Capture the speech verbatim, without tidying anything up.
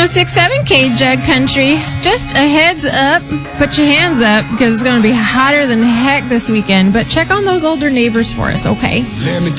six seven K Jug Country. Just a heads up, put your hands up because it's going to be hotter than heck this weekend. But check on those older neighbors for us, okay? Let me